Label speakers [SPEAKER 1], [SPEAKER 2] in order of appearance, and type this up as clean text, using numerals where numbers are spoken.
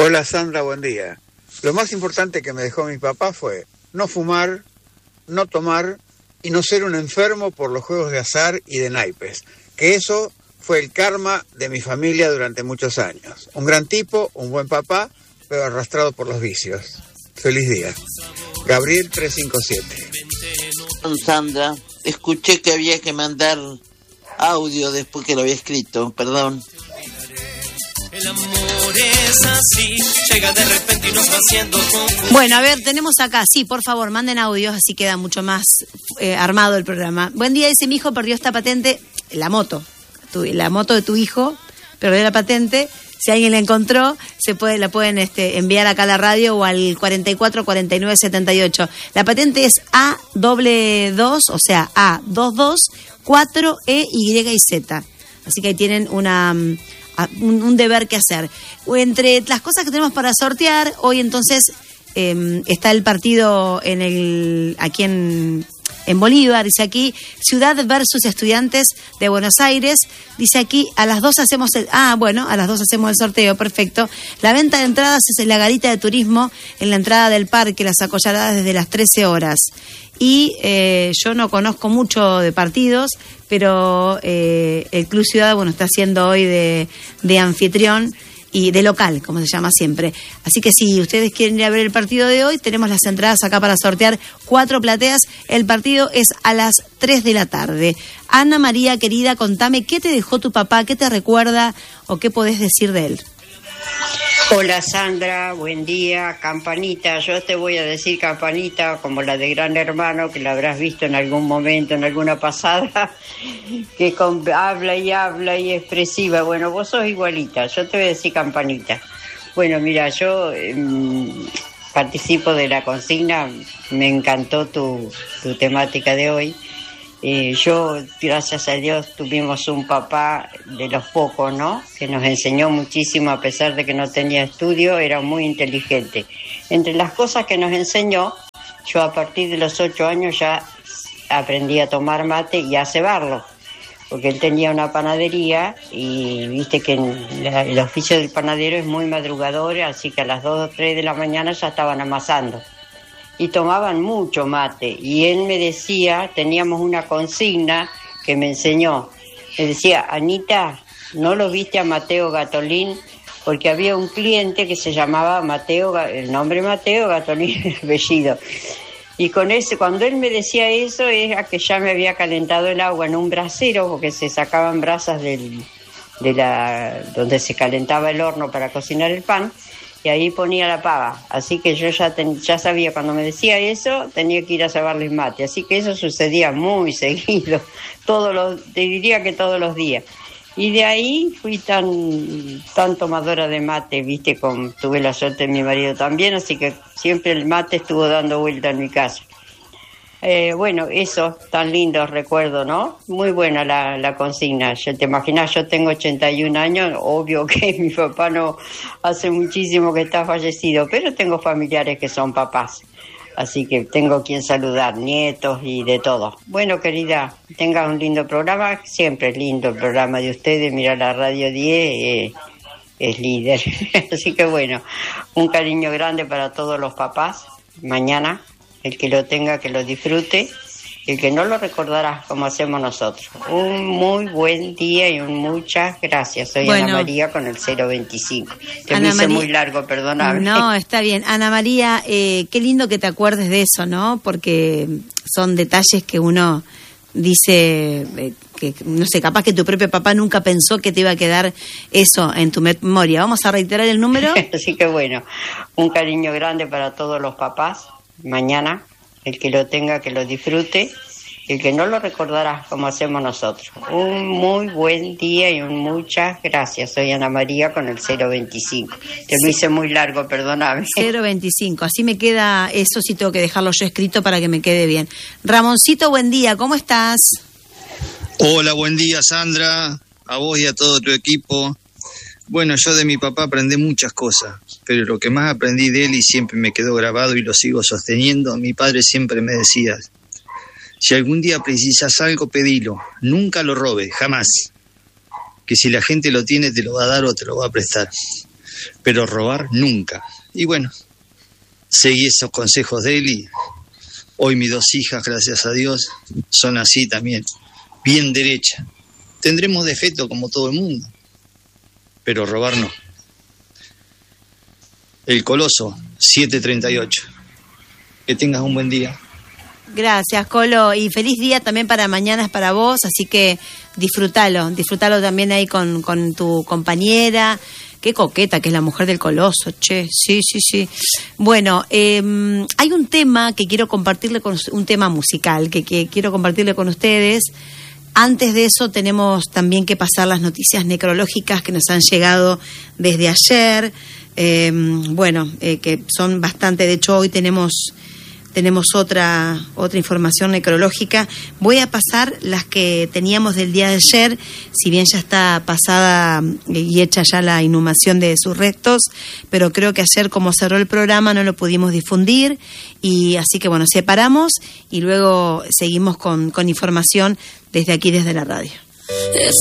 [SPEAKER 1] Hola Sandra, buen día. Lo más importante que me dejó mi papá fue no fumar, no tomar y no ser un enfermo por los juegos de azar y de naipes. Que eso fue el karma de mi familia durante muchos años. Un gran tipo, un buen papá, pero arrastrado por los vicios. Feliz día. Gabriel 357.
[SPEAKER 2] Sandra, escuché que había que mandar audio después que lo había escrito, perdón.
[SPEAKER 3] El amor es así, llega de repente y nos va haciendo confundir.
[SPEAKER 4] Bueno, a ver, tenemos acá, sí, por favor, manden audios, así queda mucho más armado el programa. Buen día, dice, mi hijo perdió esta patente, la moto de tu hijo, perdió la patente. Si alguien la encontró, la pueden enviar acá a la radio o al 44 49 78. La patente es A22, o sea, A22 4E Y y Z. Así que ahí tienen un deber que hacer. Entre las cosas que tenemos para sortear, hoy entonces está el partido aquí en Bolívar, dice aquí, Ciudad versus Estudiantes de Buenos Aires, dice aquí, a las 2 hacemos a las 2 hacemos el sorteo, perfecto. La venta de entradas es en la garita de turismo, en la entrada del parque, Las Acollaradas, desde las 13 horas. Y yo no conozco mucho de partidos, pero el Club Ciudad, está haciendo hoy de anfitrión y de local, como se llama siempre. Así que si ustedes quieren ir a ver el partido de hoy, tenemos las entradas acá para sortear 4 plateas. El partido es a las 3 de la tarde. Ana María, querida, contame, ¿qué te dejó tu papá? ¿Qué te recuerda? ¿O qué podés decir de él?
[SPEAKER 5] Hola Sandra, buen día. Campanita, yo te voy a decir Campanita como la de Gran Hermano, que la habrás visto en algún momento, en alguna pasada, que habla y expresiva. Bueno, vos sos igualita, yo te voy a decir Campanita. Bueno, mira, yo participo de la consigna, me encantó tu temática de hoy. Yo, gracias a Dios, tuvimos un papá de los pocos, ¿no? Que nos enseñó muchísimo, a pesar de que no tenía estudio, era muy inteligente. Entre las cosas que nos enseñó, yo a partir de los 8 años ya aprendí a tomar mate y a cebarlo, porque él tenía una panadería y viste que el oficio del panadero es muy madrugador, así que a las 2 o 3 de la mañana ya estaban amasando. Y tomaban mucho mate, y él me decía, teníamos una consigna que me enseñó, me decía, Anita, ¿no lo viste a Mateo Gatolín? Porque había un cliente que se llamaba Mateo, el nombre Mateo, Gatolín el apellido. Y cuando él me decía eso, era que ya me había calentado el agua en un brasero, porque se sacaban brasas donde se calentaba el horno para cocinar el pan, y ahí ponía la pava. Así que yo ya sabía, cuando me decía eso, tenía que ir a cebarles mate. Así que eso sucedía muy seguido, te diría que todos los días. Y de ahí fui tan tomadora de mate, viste, tuve la suerte de mi marido también, así que siempre el mate estuvo dando vuelta en mi casa. Bueno, eso, tan lindos recuerdos, ¿no? Muy buena la consigna. Te imaginas, yo tengo 81 años, obvio que mi papá no hace muchísimo que está fallecido, pero tengo familiares que son papás, así que tengo quien saludar, nietos y de todo. Bueno, querida, tenga un lindo programa, siempre es lindo el programa de ustedes, mira la Radio 10, es líder, así que bueno, un cariño grande para todos los papás, mañana. El que lo tenga, que lo disfrute. El que no lo recordará como hacemos nosotros. Un muy buen día y muchas gracias. Soy Ana María con el 025. Te lo hice muy largo, perdóname.
[SPEAKER 4] No, está bien. Ana María, qué lindo que te acuerdes de eso, ¿no? Porque son detalles que uno dice, que no sé, capaz que tu propio papá nunca pensó que te iba a quedar eso en tu memoria. Vamos a reiterar el número.
[SPEAKER 5] Así que bueno, un cariño grande para todos los papás. Mañana, el que lo tenga, que lo disfrute. El que no lo recordará como hacemos nosotros. Un muy buen día y muchas gracias. Soy Ana María con el 025. Te lo hice muy largo, perdóname.
[SPEAKER 4] 025, así me queda, eso sí tengo que dejarlo yo escrito para que me quede bien. Ramoncito, buen día, ¿cómo estás?
[SPEAKER 6] Hola, buen día Sandra, a vos y a todo tu equipo. Bueno, yo de mi papá aprendí muchas cosas, pero lo que más aprendí de él y siempre me quedó grabado y lo sigo sosteniendo, mi padre siempre me decía, si algún día precisas algo, pedilo, nunca lo robes, jamás, que si la gente lo tiene te lo va a dar o te lo va a prestar. pero robar nunca. Y bueno, seguí esos consejos de él y hoy mis 2 hijas, gracias a Dios, son así también, bien derechas. Tendremos defectos como todo el mundo, pero robar no. El Coloso, 738. Que tengas un buen día.
[SPEAKER 4] Gracias, Colo, y feliz día también para mañana, es para vos, así que disfrútalo también ahí con tu compañera. Qué coqueta que es la mujer del Coloso, che, sí. Bueno, hay un tema que quiero compartirle un tema musical que quiero compartirle con ustedes. Antes de eso tenemos también que pasar las noticias necrológicas que nos han llegado desde ayer, que son bastante, de hecho hoy tenemos otra información necrológica. Voy a pasar las que teníamos del día de ayer, si bien ya está pasada y hecha ya la inhumación de sus restos, pero creo que ayer, como cerró el programa, no lo pudimos difundir, y así que bueno, separamos y luego seguimos con información desde aquí, desde la radio.
[SPEAKER 3] Es